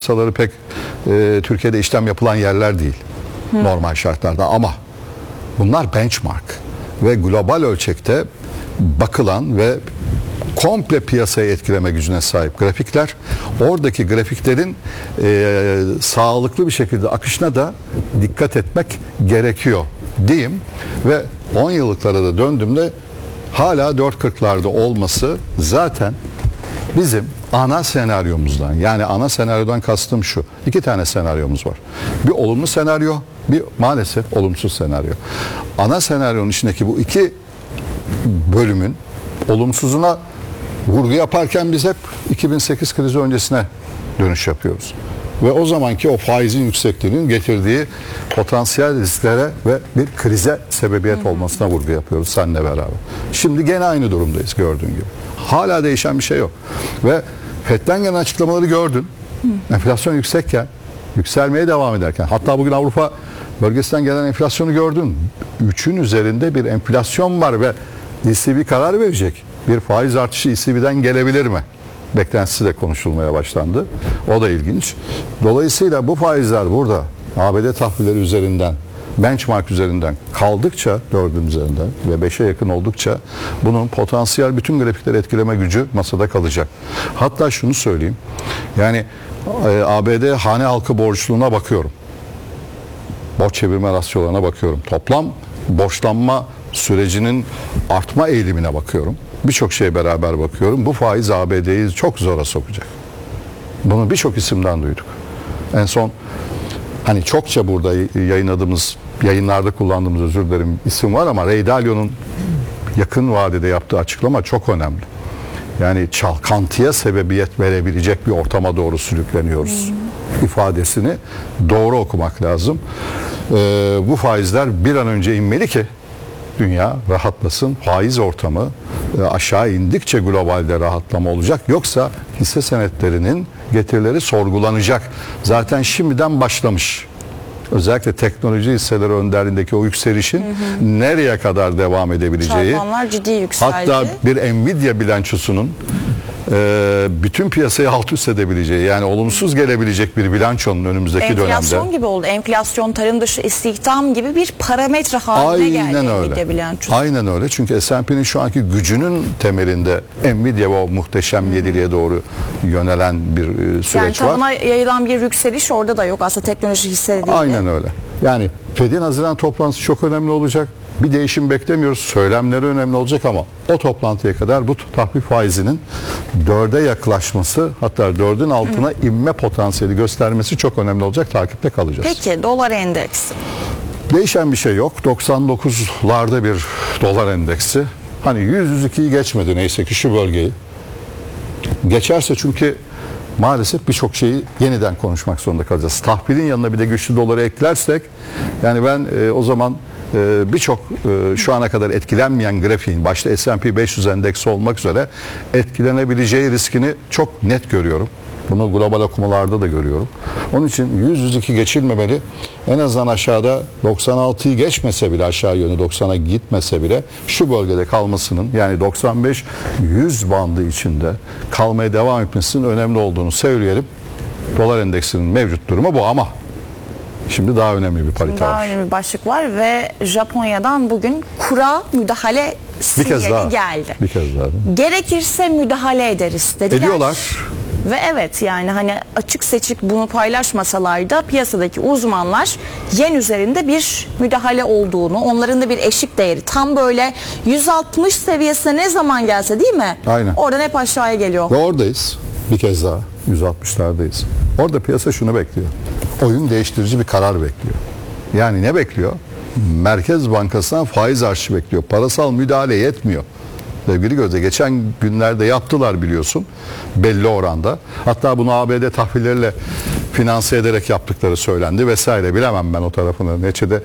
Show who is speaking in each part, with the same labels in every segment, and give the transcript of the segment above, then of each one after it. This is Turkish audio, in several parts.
Speaker 1: piyasaları pek Türkiye'de işlem yapılan yerler değil normal şartlarda, ama bunlar benchmark ve global ölçekte bakılan ve komple piyasayı etkileme gücüne sahip grafikler. Oradaki grafiklerin sağlıklı bir şekilde akışına da dikkat etmek gerekiyor diyeyim ve 10 yıllıklara da döndüğümde hala 4.40'larda olması zaten bizim ana senaryomuzdan, yani ana senaryodan kastım şu: 2 tane senaryomuz var. Bir olumlu senaryo, bir maalesef olumsuz senaryo. Ana senaryonun içindeki bu 2 bölümün olumsuzuna vurgu yaparken biz hep 2008 krizi öncesine dönüş yapıyoruz. Ve o zamanki o faizin yüksekliğinin getirdiği potansiyel risklere ve bir krize sebebiyet olmasına vurgu yapıyoruz seninle beraber. Şimdi gene aynı durumdayız gördüğün gibi. Hala değişen bir şey yok. Ve FED'den gelen açıklamaları gördün. Enflasyon yüksekken, yükselmeye devam ederken, hatta bugün Avrupa bölgesinden gelen enflasyonu gördün. 3'ün üzerinde bir enflasyon var ve ECB karar verecek. Bir faiz artışı ECB'den gelebilir mi? Beklentisi de konuşulmaya başlandı. O da ilginç. Dolayısıyla bu faizler burada ABD tahvilleri üzerinden, benchmark üzerinden kaldıkça, 4'ün üzerinden ve 5'e yakın oldukça bunun potansiyel bütün grafikleri etkileme gücü masada kalacak. Hatta şunu söyleyeyim. Yani ABD hane halkı borçluluğuna bakıyorum. Borç çevirme rasyolarına bakıyorum. Toplam borçlanma sürecinin artma eğilimine bakıyorum. Birçok şeye beraber bakıyorum. Bu faiz ABD'yi çok zora sokacak. Bunu birçok isimden duyduk. En son hani çokça burada yayınladığımız, yayınlarda kullandığımız, özür dilerim, isim var ama Ray Dalio'nun yakın vadede yaptığı açıklama çok önemli. Yani çalkantıya sebebiyet verebilecek bir ortama doğru sürükleniyoruz ifadesini doğru okumak lazım. Bu faizler bir an önce inmeli ki dünya rahatlasın. Faiz ortamı aşağı indikçe globalde rahatlama olacak. Yoksa hisse senetlerinin getirileri sorgulanacak. Zaten şimdiden başlamış. Özellikle teknoloji hisseleri önderliğindeki o yükselişin nereye kadar devam edebileceği.
Speaker 2: Çarpanlar ciddi yükseldi.
Speaker 1: Hatta bir Nvidia bilançosunun bütün piyasayı alt üst edebileceği, yani olumsuz gelebilecek bir bilançonun önümüzdeki dönemde.
Speaker 2: Enflasyon gibi oldu. Enflasyon, tarım dışı istihdam gibi bir parametre haline geldi Nvidia bilançosu.
Speaker 1: Aynen öyle. Çünkü S&P'nin şu anki gücünün temelinde Nvidia ve o muhteşem yediliğe doğru yönelen bir süreç var.
Speaker 2: Yani tavana yayılan bir yükseliş orada da yok. Aslında teknoloji hisseleri değil.
Speaker 1: Aynen öyle. Yani Fed'in Haziran toplantısı çok önemli olacak. Bir değişim beklemiyoruz. Söylemleri önemli olacak ama o toplantıya kadar bu tahvil faizinin 4'e yaklaşması, hatta 4'ün altına inme potansiyeli göstermesi çok önemli olacak. Takipte kalacağız.
Speaker 2: Peki dolar endeksi?
Speaker 1: Değişen bir şey yok. 99'larda bir dolar endeksi. Hani 100-102'yi geçmedi neyse ki şu bölgeyi. Geçerse çünkü maalesef birçok şeyi yeniden konuşmak zorunda kalacağız. Tahvilin yanına bir de güçlü doları eklersek, yani ben o zaman birçok şu ana kadar etkilenmeyen grafiğin, başta S&P 500 endeksi olmak üzere, etkilenebileceği riskini çok net görüyorum. Bunu global okumalarda da görüyorum. Onun için 100-102 geçilmemeli. En azından aşağıda 96'yı geçmese bile, aşağı yönü 90'a gitmese bile şu bölgede kalmasının, yani 95-100 bandı içinde kalmaya devam etmesinin önemli olduğunu söyleyelim. Dolar endeksinin mevcut durumu bu ama şimdi daha önemli bir parite var.
Speaker 2: Daha önemli bir başlık var ve Japonya'dan bugün kura müdahale sinyali geldi.
Speaker 1: Bir kez daha.
Speaker 2: Gerekirse müdahale ederiz dediler.
Speaker 1: Ediyorlar.
Speaker 2: Ve evet, yani hani açık seçik bunu paylaşmasalar da piyasadaki uzmanlar yen üzerinde bir müdahale olduğunu, onların da bir eşik değeri tam böyle 160 seviyesine ne zaman gelse, değil mi?
Speaker 1: Aynen.
Speaker 2: Oradan hep aşağıya geliyor.
Speaker 1: Ve oradayız. Bir kez daha 160'lardayız. Orada piyasa şunu bekliyor. Oyun değiştirici bir karar bekliyor. Yani ne bekliyor? Merkez Bankası'ndan faiz artışı bekliyor. Parasal müdahale yetmiyor. Sevgili Gözde, geçen günlerde yaptılar biliyorsun, belli oranda. Hatta bunu ABD tahvilleriyle finanse ederek yaptıkları söylendi vesaire. Bilemem ben o tarafını. Neçede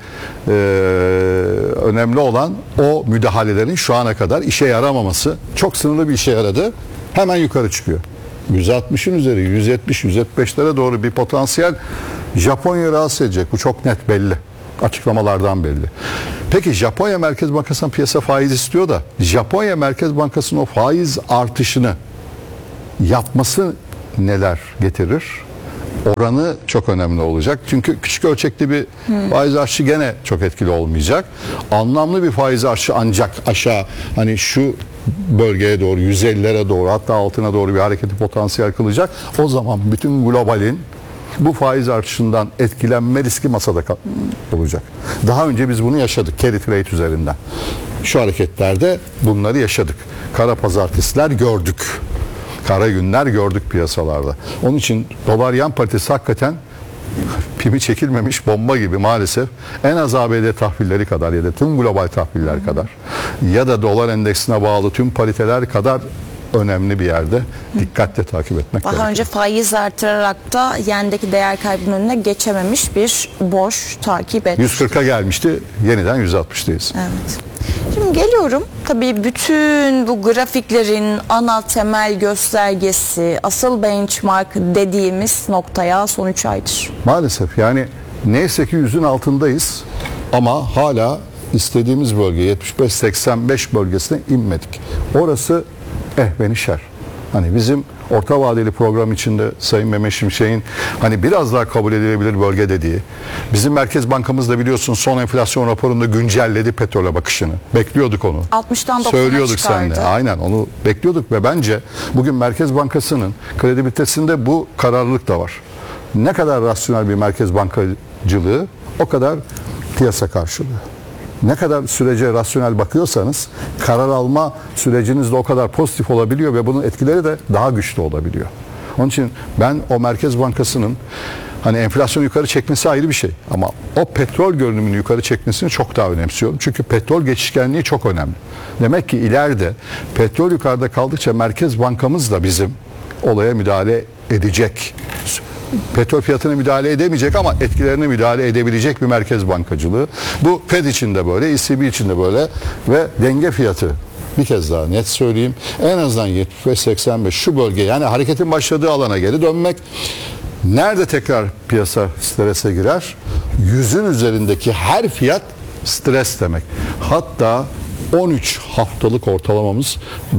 Speaker 1: önemli olan o müdahalelerin şu ana kadar işe yaramaması. Çok sınırlı bir işe yaradı. Hemen yukarı çıkıyor. 160'ın üzeri 170-175'lere doğru bir potansiyel Japonya'yı rahatsız edecek. Bu çok net belli. Açıklamalardan belli. Peki Japonya Merkez Bankası'nın piyasa faiz istiyor da Japonya Merkez Bankası'nın o faiz artışını yapması neler getirir? oranı çok önemli olacak. Çünkü küçük ölçekli bir faiz artışı gene çok etkili olmayacak. Anlamlı bir faiz artışı ancak aşağı, hani şu bölgeye doğru, 150'lere doğru, hatta altına doğru bir hareketi potansiyel kılacak. O zaman bütün globalin bu faiz artışından etkilenme riski masada olacak. Daha önce biz bunu yaşadık carry trade üzerinden. Şu hareketlerde bunları yaşadık. Kara pazartesiler gördük. Kara günler gördük piyasalarda. Onun için dolar yan paritesi hakikaten pimi çekilmemiş bomba gibi maalesef. En az ABD tahvilleri kadar ya da tüm global tahviller kadar ya da dolar endeksine bağlı tüm pariteler kadar önemli bir yerde dikkatle takip etmek gerekiyor.
Speaker 2: Daha önce faiz artırarak da yendeki değer kaybının önüne geçememiş bir borç takip etmiş.
Speaker 1: 140'a gelmişti, yeniden 160'tayız.
Speaker 2: Evet. Şimdi geliyorum. Tabii bütün bu grafiklerin ana temel göstergesi, asıl benchmark dediğimiz noktaya son 3 aydır.
Speaker 1: Maalesef yani neyse ki 100'ün altındayız ama hala istediğimiz bölge 75-85 bölgesine inmedik. Orası beni şer. Hani bizim orta vadeli program içinde Sayın Mehmet Şimşek'in hani biraz daha kabul edilebilir bölge dediği, bizim Merkez Bankamız da biliyorsun son enflasyon raporunda güncelledi petrole bakışını. Bekliyorduk onu.
Speaker 2: 60'tan 90'a
Speaker 1: söylüyorduk
Speaker 2: çıkardı.
Speaker 1: seninle. Aynen onu bekliyorduk ve bence bugün Merkez Bankası'nın kredibilitesinde bu kararlılık da var. Ne kadar rasyonel bir merkez bankacılığı o kadar piyasa karşılığı. Ne kadar sürece rasyonel bakıyorsanız karar alma süreciniz de o kadar pozitif olabiliyor ve bunun etkileri de daha güçlü olabiliyor. Onun için ben o Merkez Bankası'nın hani enflasyonu yukarı çekmesi ayrı bir şey ama o petrol görünümünü yukarı çekmesini çok daha önemsiyorum. Çünkü petrol geçişkenliği çok önemli. Demek ki ileride petrol yukarıda kaldıkça Merkez Bankamız da bizim olaya müdahale edecek. Petrol fiyatına müdahale edemeyecek ama etkilerine müdahale edebilecek bir merkez bankacılığı. Bu Fed için de böyle, ECB için de böyle ve denge fiyatı. Bir kez daha net söyleyeyim. En azından 75-85 şu bölge, yani hareketin başladığı alana geri dönmek. Nerede tekrar piyasa strese girer? 100'ün üzerindeki her fiyat stres demek. Hatta 13 haftalık ortalamamız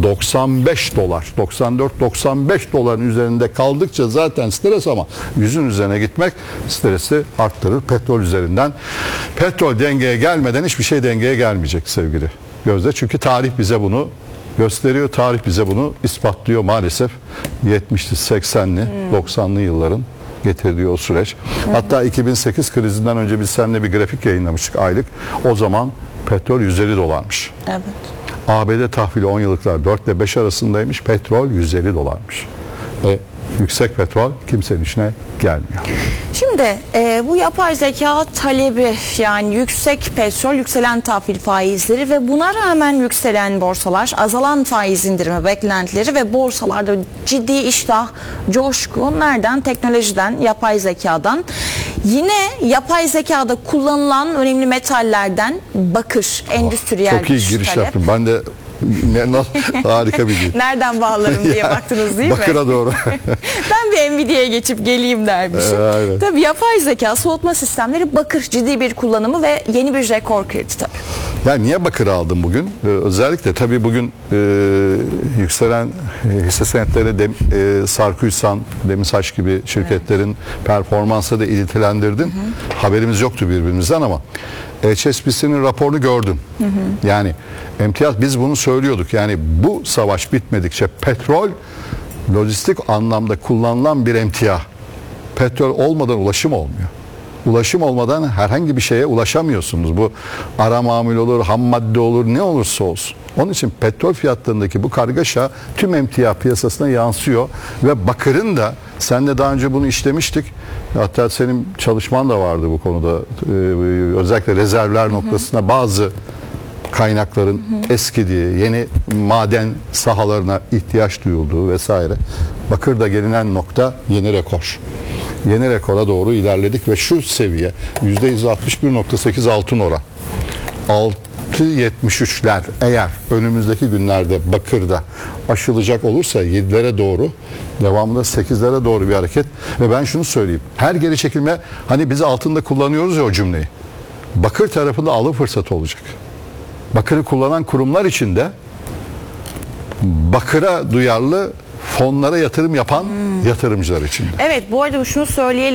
Speaker 1: 95 dolar, 94-95 doların üzerinde kaldıkça zaten stres ama 100'ün üzerine gitmek stresi arttırır petrol üzerinden. Petrol dengeye gelmeden hiçbir şey dengeye gelmeyecek sevgili Gözde. Çünkü tarih bize bunu gösteriyor, tarih bize bunu ispatlıyor maalesef. 70'li, 80'li, 90'lı yılların getirdiği o süreç. Hatta 2008 krizinden önce biz seninle bir grafik yayınlamıştık aylık. O zaman petrol 150 dolarmış.
Speaker 2: Evet.
Speaker 1: ABD tahvili 10 yıllıklar 4 ile 5 arasındaymış. Petrol 150 dolarmış. Yüksek petrol kimsenin işine gelmiyor.
Speaker 2: Şimdi bu yapay zeka talebi, yani yüksek petrol, yükselen tahvil faizleri ve buna rağmen yükselen borsalar, azalan faiz indirimi beklentileri ve borsalarda ciddi iştah, coşku nereden? Teknolojiden, yapay zekadan. Yine yapay zekada kullanılan önemli metallerden bakır, endüstriyel
Speaker 1: Çok iyi
Speaker 2: bir
Speaker 1: giriş
Speaker 2: talep.
Speaker 1: yaptım. Ben de harika bir gün.
Speaker 2: Nereden bağlarım diye baktınız değil mi?
Speaker 1: Bakıra doğru.
Speaker 2: Ben bir Nvidia'ya geçip geleyim dermişim.
Speaker 1: Aynen.
Speaker 2: Tabii yapay zeka, soğutma sistemleri bakır ciddi bir kullanımı ve yeni bir rekor kırdı tabii.
Speaker 1: Ya niye bakır aldım bugün? Özellikle tabii bugün yükselen hisse senetleri Sarkuysan, Demirsaç gibi şirketlerin performansı da iletilendirdin. Haberimiz yoktu birbirimizden ama HSBC'nin raporunu gördüm. Yani emtiyaz, biz bunu söylüyorduk. Yani bu savaş bitmedikçe petrol lojistik anlamda kullanılan bir emtia. Petrol olmadan ulaşım olmuyor. Ulaşım olmadan herhangi bir şeye ulaşamıyorsunuz. Bu ara mamul olur, ham madde olur, ne olursa olsun. Onun için petrol fiyatlarındaki bu kargaşa tüm emtia piyasasına yansıyor ve bakırın da, sen de daha önce bunu işlemiştik. Hatta senin çalışman da vardı bu konuda. Özellikle rezervler noktasında bazı kaynakların eskidiği, yeni maden sahalarına ihtiyaç duyulduğu vesaire. Bakır'da gelinen nokta yeni rekor. Yeni rekora doğru ilerledik ve şu seviye %161.8 altın oran. 6.73'ler eğer önümüzdeki günlerde bakırda aşılacak olursa 7'lere doğru, devamında 8'lere doğru bir hareket. Ve ben şunu söyleyeyim. Her geri çekilme, hani biz altında kullanıyoruz ya o cümleyi. Bakır tarafında alım fırsatı olacak. Bakırı kullanan kurumlar için de bakıra duyarlı fonlara yatırım yapan yatırımcılar için.
Speaker 2: Evet, bu arada şunu söyleyelim.